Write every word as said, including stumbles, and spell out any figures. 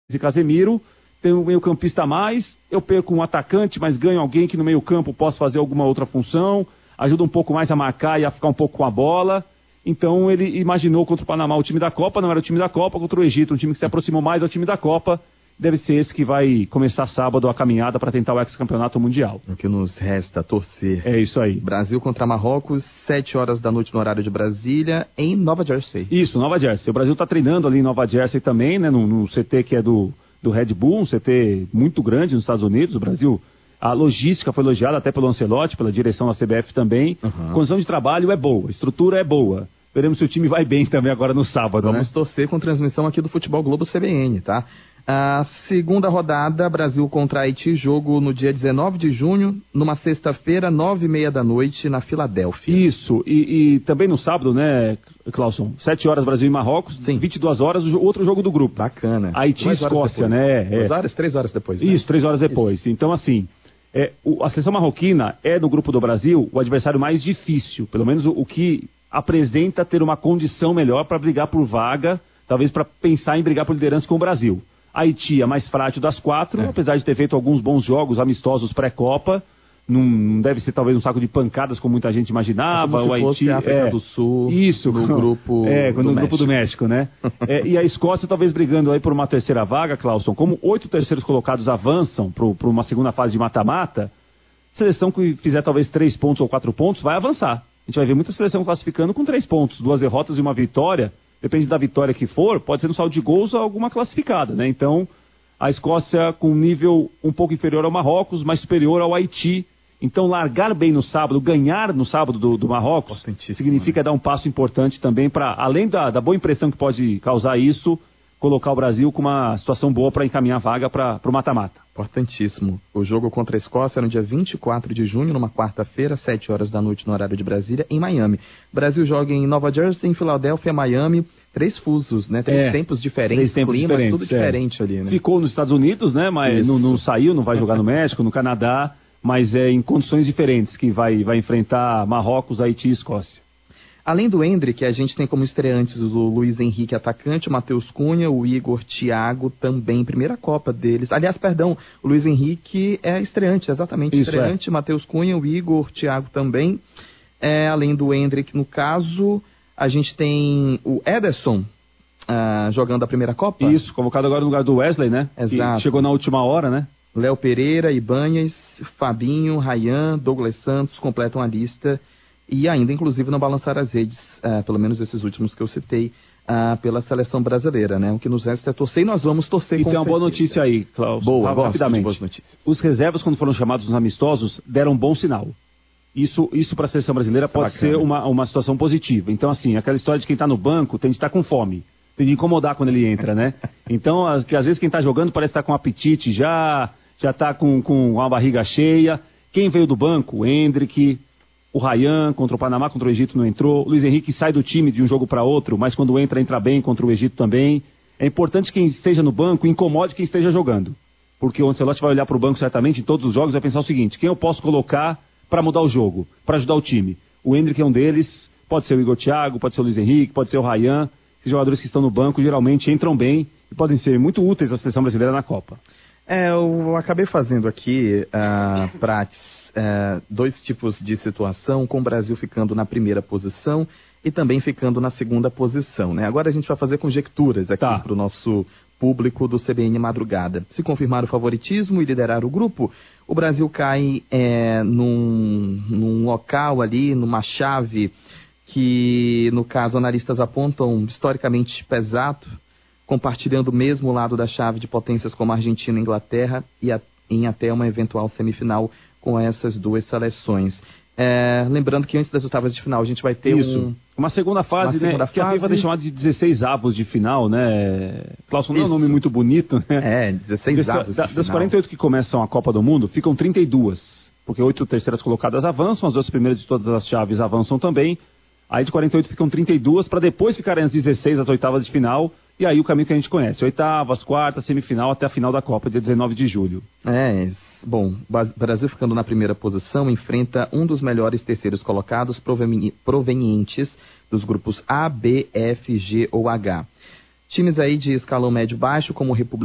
e Casemiro, tem um meio campista a mais, eu perco um atacante, mas ganho alguém que no meio campo possa fazer alguma outra função, ajuda um pouco mais a marcar e a ficar um pouco com a bola. Então ele imaginou contra o Panamá o time da Copa, não era o time da Copa, contra o Egito, um time que se aproximou mais ao time da Copa. Deve ser esse que vai começar sábado a caminhada para tentar o ex-campeonato mundial. O que nos resta torcer. É isso aí. Brasil contra Marrocos, sete horas da noite no horário de Brasília, em Nova Jersey. Isso, Nova Jersey. O Brasil está treinando ali em Nova Jersey também, né, no, no C T que é do, do Red Bull, um C T muito grande nos Estados Unidos. O Brasil, a logística foi elogiada até pelo Ancelotti, pela direção da C B F também. Uhum. A condição de trabalho é boa, a estrutura é boa. Veremos se o time vai bem também agora no sábado. Vamos né? torcer com transmissão aqui do Futebol Globo C B N, tá? A segunda rodada, Brasil contra Haiti, jogo no dia dezenove de junho, numa sexta-feira, nove e meia da noite, na Filadélfia. Isso, e, e também no sábado, né, Clauson? sete horas Brasil e Marrocos, Sim. vinte e duas horas, o outro jogo do grupo. Bacana. Haiti e Escócia, né? É. Duas horas, três horas depois. Né? Isso, três horas depois. Isso. Então, assim, é, o, a seleção marroquina é, no grupo do Brasil, o adversário mais difícil, pelo menos o, o que apresenta ter uma condição melhor para brigar por vaga, talvez para pensar em brigar por liderança com o Brasil. Haiti é a mais frágil das quatro, é. apesar de ter feito alguns bons jogos amistosos pré-Copa. Não, não deve ser talvez um saco de pancadas como muita gente imaginava. É como o se Haiti fosse a África é, do Sul isso, no grupo é, do no México. grupo do México, né? é, e a Escócia talvez brigando aí por uma terceira vaga, Clauson. Como oito terceiros colocados avançam para uma segunda fase de mata-mata, seleção que fizer talvez três pontos ou quatro pontos vai avançar. A gente vai ver muita seleção classificando com três pontos, duas derrotas e uma vitória. Depende da vitória que for, pode ser no saldo de gols ou alguma classificada, né? Então, a Escócia com um nível um pouco inferior ao Marrocos, mas superior ao Haiti. Então, largar bem no sábado, ganhar no sábado do, do Marrocos, significa né? dar um passo importante também para, além da, da boa impressão que pode causar isso, colocar o Brasil com uma situação boa para encaminhar a vaga para o mata-mata. Importantíssimo. O jogo contra a Escócia é no dia vinte e quatro de junho, numa quarta-feira, sete horas da noite no horário de Brasília, em Miami. O Brasil joga em Nova Jersey, em Filadélfia, Miami. Três fusos, né? Três é, tempos diferentes, três tempos climas, diferentes, tudo é. diferente ali, né? Ficou nos Estados Unidos, né? Mas não, não saiu, não vai jogar no México, no Canadá, mas é em condições diferentes que vai, vai enfrentar Marrocos, Haiti e Escócia. Além do Endrick, a gente tem como estreantes o Luiz Henrique, atacante, o Matheus Cunha, o Igor Thiago, também, primeira Copa deles. Aliás, perdão, o Luiz Henrique é estreante, exatamente, Isso estreante, é. Matheus Cunha, o Igor Thiago também. É, além do Endrick, no caso, a gente tem o Ederson uh, jogando a primeira Copa. Isso, convocado agora no lugar do Wesley, né? Exato. Que chegou na última hora, né? Léo Pereira, Ibanez, Fabinho, Ryan, Douglas Santos completam a lista. E ainda, inclusive, não balançar as redes, uh, pelo menos esses últimos que eu citei, uh, pela seleção brasileira, né? O que nos resta é torcer e nós vamos torcer e com E tem uma certeza. boa notícia aí, Klaus. Boa, rapidamente. Boas notícias. Os reservas, quando foram chamados nos amistosos, deram um bom sinal. Isso, isso para a seleção brasileira isso pode é ser uma, uma situação positiva. Então, assim, aquela história de quem está no banco tem de estar com fome. Tem de incomodar quando ele entra, né? Então, as, que às vezes quem está jogando parece estar com apetite já, já está com, com uma barriga cheia. Quem veio do banco? O Endrick, o Ryan contra o Panamá, contra o Egito não entrou. O Luiz Henrique sai do time de um jogo para outro, mas quando entra, entra bem contra o Egito também. É importante que quem esteja no banco incomode quem esteja jogando. Porque o Ancelotti vai olhar para o banco certamente em todos os jogos e vai pensar o seguinte: quem eu posso colocar para mudar o jogo, para ajudar o time? O Endrick é um deles, pode ser o Igor Thiago, pode ser o Luiz Henrique, pode ser o Ryan. Esses jogadores que estão no banco geralmente entram bem e podem ser muito úteis à seleção brasileira na Copa. É, eu acabei fazendo aqui, uh, Prates, uh, dois tipos de situação, com o Brasil ficando na primeira posição e também ficando na segunda posição, né? Agora a gente vai fazer conjecturas aqui tá. para o nosso público do C B N Madrugada. Se confirmar o favoritismo e liderar o grupo, o Brasil cai é, num, num local ali, numa chave que, no caso, analistas apontam historicamente pesado, compartilhando o mesmo lado da chave de potências como Argentina e Inglaterra e a, em até uma eventual semifinal com essas duas seleções. É, lembrando que antes das oitavas de final a gente vai ter Isso. um... Uma segunda fase, uma segunda né? Fase... Que a FIFA tem chamado de dezesseis avos de final, né? Clauson, não é um nome muito bonito, né? É, dezesseis avos da, Das quarenta e oito que começam a Copa do Mundo, ficam trinta e duas. Porque oito terceiras colocadas avançam, as duas primeiras de todas as chaves avançam também. Aí de quarenta e oito ficam trinta e duas, para depois ficarem as dezesseis, as oitavas de final. E aí o caminho que a gente conhece, oitavas, quartas, semifinal, até a final da Copa, dia dezenove de julho. É, bom, o Brasil ficando na primeira posição, enfrenta um dos melhores terceiros colocados provenientes dos grupos A, B, F, G ou H. Times aí de escalão médio-baixo, como República